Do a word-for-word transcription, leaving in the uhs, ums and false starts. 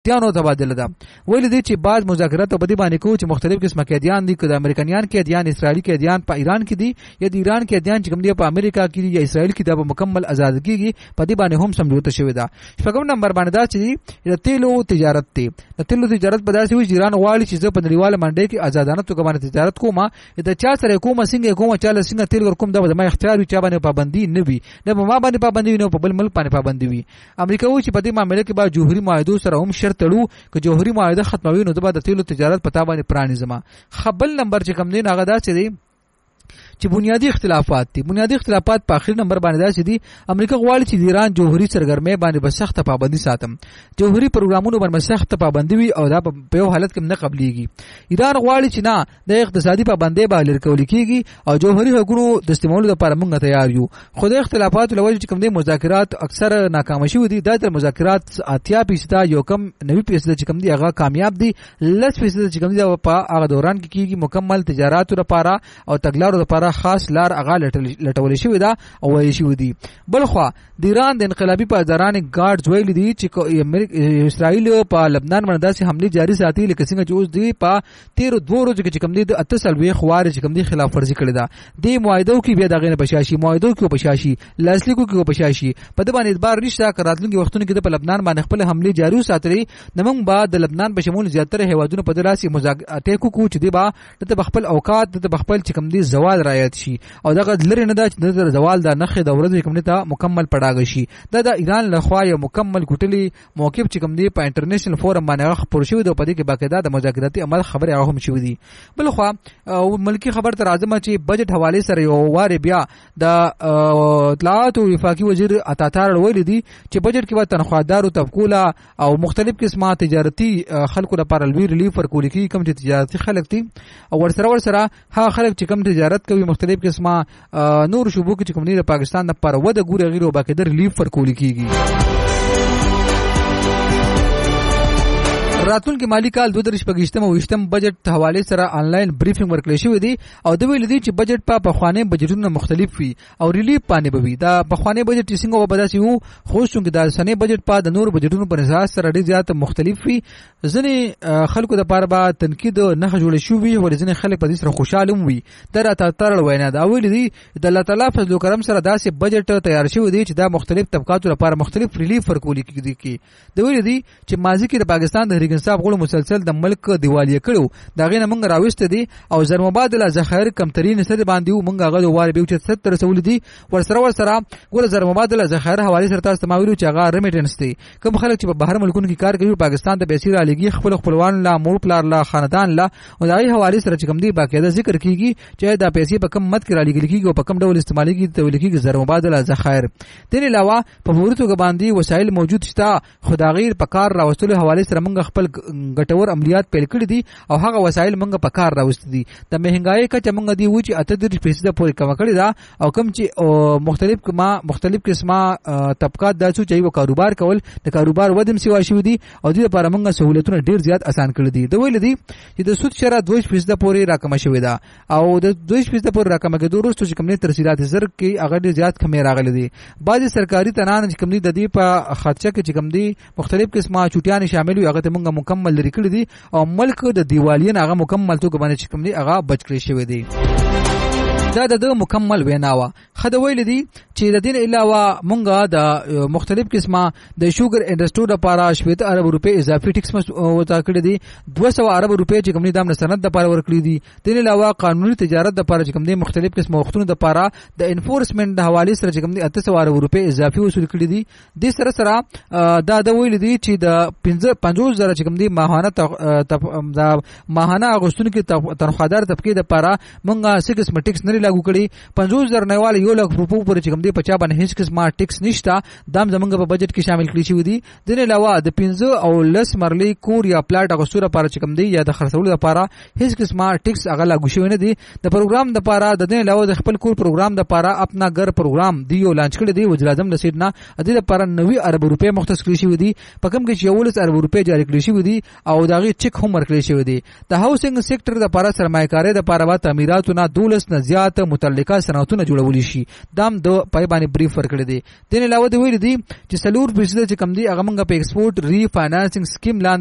دیانو تبادله ده. ویل دي چې بعض مذاکرات په دې باندې کو چې مختلف قسمه قیدیان دي، کله امریکایان قیدیان، اسرائیلی قیدیان په ایران کې دي یا د ایران قیدیان چې کوم دي په امریکا کې دي یا اسرائیل کې د مکمل آزاد کیږي، په دې باندې هم سمجھوته شوی ده. شپږم نمبر باندې دا چې د تیلو تجارت دی. د تیلو تجارت په داسې وي چې ایران غواړي چې په نړیواله منډي کې آزادانه توګه باندې تجارت کومه، د چا سره کومه څنګه کومه چاله څنګه تیل ورکوم دا ما اختیار وي، چا باندې پابندي نه وي، نه ما باندې پابندي نه په بل ملک باندې پابندي وي. امریکا وایي چې په دې معاملې کې به جوهري معاهدو سره هم شرط تړو، که جوهري معاهده ختموي نو د تیلو تجارت پتا باندې پرانیزما. خپل نمبر چې کم دین هغه دا چې دی چې بنیادی اختلافات دي. بنیادی اختلافات په اخر نمبر باندې دا چې دي امریکا غواړي چې د ایران جوهري سرګرمۍ باندې به سخت پابندي ساتم، جوهري پروګرامونو باندې سخت پابندي وي او دا په یو حالت کې نه قبليږي. ایران غواړي چې نه د اقتصادي پابندۍ به لر کول کیږي او جوهري حقوقو د استعمالولو لپاره موږ تیار یو. خو د اختلافات لوجه چې کوم دي مذاکرات اکثر ناکام شوي دي. دا د مذاکرات اتیا فیصد یو کم نوي فیصد چې کوم دي هغه کامیاب دي، لس فیصد چې کوم دي په هغه دوران کې کیږي مکمل تجارت لپاره او تګلارو لپاره خاص لار اغا لټول شوی دا او ویل شوی دی. بلخوا د ایران د انقلابي پازاران ګارډز ویل دي چې اسرائیل په لبنان باندې داسې حمله جاری ساتي لکه څنګه چې اوس دی په تیر دوه ورځو کې چې کوم دي د اتصال وی خوارج چې کوم دي خلاف ورزي کړی دا د معاهدو کې بیا دغه نه بشاشي معاهدو کې بشاشي لاسلیکو کې بشاشي په دې باندې اعتبار نشته کړهتلونکي وختونو کې په لبنان باندې خپل حمله جاری ساتري نمنګ بعد د لبنان په شمول زیاتره هیوادونو په دراسي مذاکرات کو چې دی با د خپل اوقات د خپل چې کوم دي زوال رایت شي او دغه لری نه دا چې د زوال د نخې د ورځې کوم ته مکمل پړاګ شي. دا د ایران لخوا یو مکمل ګټلي موقف چې کوم دی په انټرنیشنل فورم باندې خبر شوی دی، په دې کې باقاعده د مذاکراتي عمل خبره هغه هم شوی دی. بل خو ملکی خبر تر اعظم چې بجټ حواله سره یو واره بیا د اطلاعات او وفاقي وزیر عطاتار ویل دي چې بجټ کې به تنخوادار او طبقوله او مختلف قسمه تجارتي خلکو لپاره لوی ریلیف ورکول کی کوم چې تجارتي خلک دي او ورسره ورسره ها خلک چې کوم تجارت کوي مختلف قسمه نور شوبو کې کوم نه پاکستان د پر وده ګوره غیرو باقاعده ریلیف ورکول کیږي. راتلونکي مالی کال دوه درش پګشتم او وشتم بجټ حواله سره آنلاین بریفینګ ورکړل شوی دی او د ویل دي چې بجټ په پخوانه بجټونو مختلف وي او ریلیف باندې بوي. دا پخوانه بجټ څنګه وبداسي وو خو څنګه د سنې بجټ په د نور بجټونو پر اساس سره ډیر زیات مختلف وي. ځنې خلکو د پاره با تنقید نه جوړ شوی او ځنې خلک په دې سره خوشاله وي. در اته تر وینا دا ویل دي د الله تعالی فضل او کرم سره داسې بجټ تیار شوی دی چې دا مختلف طبقاتو لپاره مختلف ریلیف ورکول کیږي. دا ویل دي چې ماضی کې د پاکستان د صاحب غلو مسلسل د ملک دیوالیه کړو دا غینه مونږ راوست دي او زر مبادله ذخایر کمترین سره باندې مونږ هغه واره به چې ستر رسول دي ورسره ورسره ګور زر مبادله ذخایر حواله سره تاسو تماویلو چې هغه ریمیټنس دي. کوم خلک چې په بهر ملکونو کې کار کوي پاکستان ته پیسې را لګي خپل خپلوان لا مور پلار لا خاندان لا او دای حواله سره چې کوم دی باقاعده ذکر کیږي چې دا پیسې په کم مت کې را لګي کیږي او په کم ډول استعمالي کیږي ته لګي زر مبادله ذخایر. تر علاوه په ورته باندې وسایل موجود شته خداغیر په کار راوستلو حواله سره مونږ خپل ګټور عملیات پیل کړی دي او هغه وسایل موږ په کار راوست دي. د مهنګای کچه موږ دی و چې اته درې فیصد پورې کم کړی دا او کم چې مختلف کما مختلف قسمه طبقات داسو چې یو کاروبار کول د کاروبار ودم سیوا شوی دي او د لپاره موږ سہولتونه ډیر زیات آسان کړی دي. د ویل دي چې د سود شرط دوه فیصد پورې راکم شوی دا او د دوه فیصد پورې راکم کېدو وروسته چې کوم نه ترسیلات زر کې هغه ډیر زیات کمی راغلي دي. بعضي سرکاري تنان چې کوم دي د دې په خرچه کې چې کوم دي مختلف قسمه چټیان شامل وي هغه ته موږ مکمل لري کړی دي او ملک د دیوالیه هغه مکمل توګه باندې کوم دی هغه بچ کړی شوی دی. دا د مکمل ویناوه خد ویل دي چې د دین علاوه مونږه د مختلف قسمه د شوګر انډستری لپاره شپږ ارب روپے اضافي ټیکس وتا کړی دي. دوه سوه ارب روپے چې کوم دي د سند لپاره ورکړي دي. د علاوه قانوني تجارت لپاره چې کوم دي مختلف قسمه وختونو لپاره د انفورسمنت د حواله سره چې کوم دي اته سوه ارب روپے اضافي وصول کړي دي. د سره سره دا د ویل دي چې د پنځوس زره چې کوم دي ماهانه د ماهانه اغوستونکو کې تنخوادار طبقه لپاره مونږه سیګس مټیکس نه لاګو کړي. پنځوس زره نړیوال یو لک روپو پورې چې کوم دی په چا باندې هیڅ قسمه ټیکس نشته دام زمونږ په بجټ کې شامل کړی شوی دی. د نه علاوه د پنځه او لس مرلي کور یا پلاټ اغوستو لپاره چې کوم دی یا د خرڅولو لپاره هیڅ قسمه ټیکس هغه لاګو شوی نه دی. د پروګرام لپاره د نه علاوه د خپل کور پروګرام لپاره خپل ګر پروګرام دی یو لانچ کړی دی وزیر اعظم د سیډ نه د لپاره نوي ارب روپے مختص کړی شوی دی په کوم کې یولس ارب روپے جاری کړی شوی دی او داغي چک هم ورکړی شوی دی. د هاوسنګ سېکټر لپاره سرمایه‌کاري لپاره تعمیراتونه دولس نه زیات صنعت متعلقه صنعتونه جوړول شي دام د پای باندې بریف ورکړی دی. دین علاوه د ویل دي چې سلور فیصد چې کم دی هغه موږ په ایکسپورټ ری فاینانسینګ سکیم لاندې